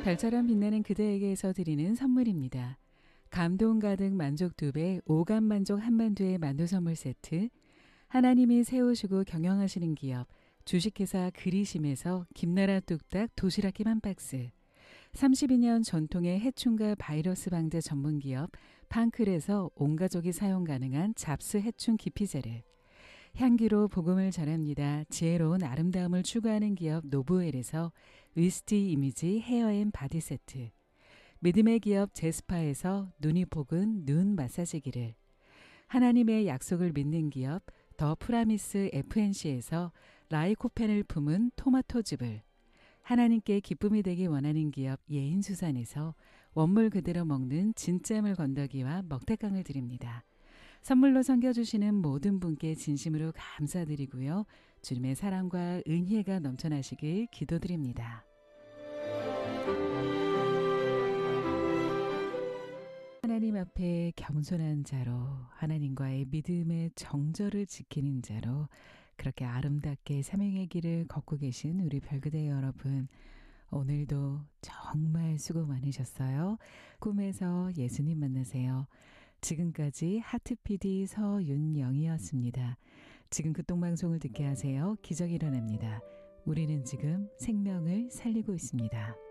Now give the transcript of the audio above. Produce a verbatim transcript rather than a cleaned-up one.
별처럼 빛나는 그대에게서 드리는 선물입니다. 감동 가득 만족 두 배, 오감 만족 한만두의 만두 선물 세트, 하나님이 세우시고 경영하시는 기업 주식회사 그리심에서 김나라 뚝딱 도시락김 한 박스, 삼십이 년 전통의 해충과 바이러스 방제 전문기업 판클에서 온가족이 사용 가능한 잡스 해충 기피제를, 향기로 복음을 전합니다. 지혜로운 아름다움을 추구하는 기업 노브웰에서 위스티 이미지 헤어앤 바디 세트, 믿음의 기업 제스파에서 눈이 복은 눈 마사지기를, 하나님의 약속을 믿는 기업 더 프라미스 에프엔씨에서 라이코펜을 품은 토마토즙을, 하나님께 기쁨이 되기 원하는 기업 예인수산에서 원물 그대로 먹는 진짜물 건더기와 먹태깡을 드립니다. 선물로 섬겨주시는 모든 분께 진심으로 감사드리고요. 주님의 사랑과 은혜가 넘쳐나시길 기도드립니다. 하나님 앞에 겸손한 자로, 하나님과의 믿음의 정절을 지키는 자로 그렇게 아름답게 사명의 길을 걷고 계신 우리 별그대 여러분, 오늘도 정말 수고 많으셨어요. 꿈에서 예수님 만나세요. 지금까지 하트피디 서윤영이었습니다. 지금 극동방송을 듣게 하세요. 기적이 일어납니다. 우리는 지금 생명을 살리고 있습니다.